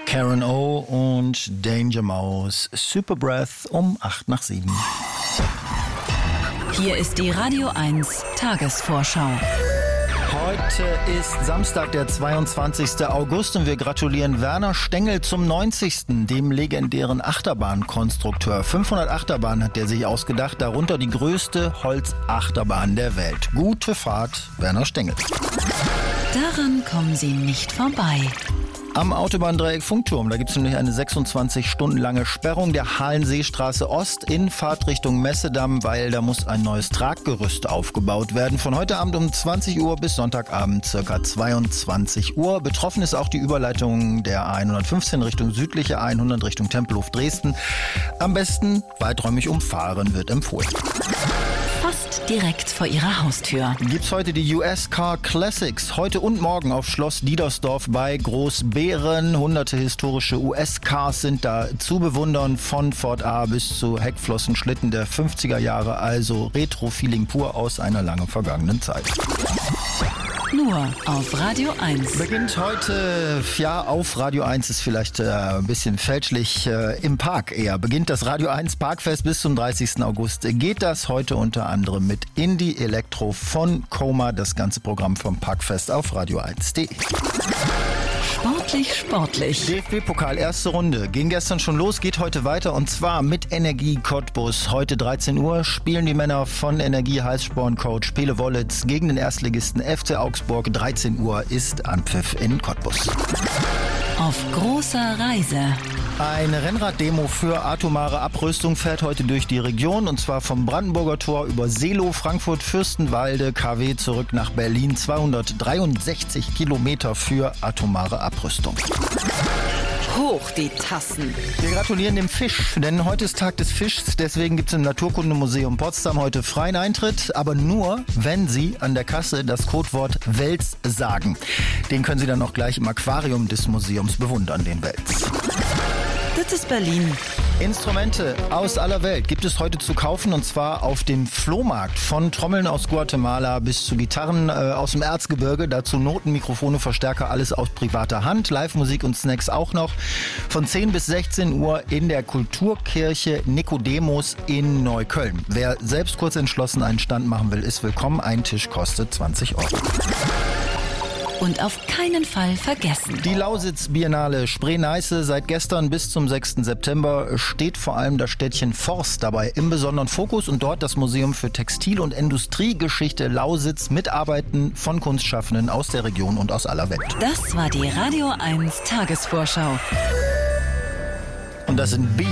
Karen O und Danger Mouse, Super Breath um 7:08. Hier ist die Radio 1 Tagesvorschau. Heute ist Samstag, der 22. August und wir gratulieren Werner Stengel zum 90., dem legendären Achterbahnkonstrukteur. 500 Achterbahnen hat er sich ausgedacht, darunter die größte Holzachterbahn der Welt. Gute Fahrt, Werner Stengel. Daran kommen Sie nicht vorbei. Am Autobahndreieck Funkturm, da gibt es nämlich eine 26 Stunden lange Sperrung der Hallenseestraße Ost in Fahrtrichtung Messedamm, weil da muss ein neues Traggerüst aufgebaut werden. Von heute Abend um 20 Uhr bis Sonntagabend ca. 22 Uhr. Betroffen ist auch die Überleitung der A115 Richtung südliche A100 Richtung Tempelhof Dresden. Am besten weiträumig umfahren wird empfohlen. Fast direkt vor Ihrer Haustür. Gibt's heute die US Car Classics. Heute und morgen auf Schloss Diedersdorf bei Großbeeren. Hunderte historische US-Cars sind da zu bewundern. Von Ford A bis zu Heckflossenschlitten der 50er Jahre. Also Retro-Feeling pur aus einer lange vergangenen Zeit. Nur auf Radio 1. Beginnt heute, ja, auf Radio 1 ist vielleicht ein bisschen fälschlich, im Park eher. Beginnt das Radio 1 Parkfest bis zum 30. August. Geht das heute unter anderem mit Indie Electro von Koma. Das ganze Programm vom Parkfest auf radio1.de. Sportlich. DFB-Pokal, erste Runde. Ging gestern schon los, geht heute weiter und zwar mit Energie Cottbus. Heute 13 Uhr spielen die Männer von Energie Heißsporn-Coach Pele Wollitz gegen den Erstligisten FC Augsburg. 13 Uhr ist Anpfiff in Cottbus. Auf großer Reise. Eine Rennraddemo für atomare Abrüstung fährt heute durch die Region und zwar vom Brandenburger Tor über Seelow, Frankfurt, Fürstenwalde, KW zurück nach Berlin. 263 Kilometer für atomare Abrüstung. Hoch die Tassen. Wir gratulieren dem Fisch, denn heute ist Tag des Fischs. Deswegen gibt es im Naturkundemuseum Potsdam heute freien Eintritt, aber nur, wenn Sie an der Kasse das Codewort Wels sagen. Den können Sie dann auch gleich im Aquarium des Museums bewundern, den Wels. Das ist Berlin. Instrumente aus aller Welt gibt es heute zu kaufen und zwar auf dem Flohmarkt. Von Trommeln aus Guatemala bis zu Gitarren aus dem Erzgebirge. Dazu Noten, Mikrofone, Verstärker, alles aus privater Hand. Live-Musik und Snacks auch noch. Von 10 bis 16 Uhr in der Kulturkirche Nikodemus in Neukölln. Wer selbst kurz entschlossen einen Stand machen will, ist willkommen. Ein Tisch kostet 20 €. Und auf keinen Fall vergessen. Die Lausitz-Biennale Spree-Neiße seit gestern bis zum 6. September steht vor allem das Städtchen Forst dabei im besonderen Fokus und dort das Museum für Textil- und Industriegeschichte Lausitz mit Arbeiten von Kunstschaffenden aus der Region und aus aller Welt. Das war die Radio 1 Tagesvorschau. Und das sind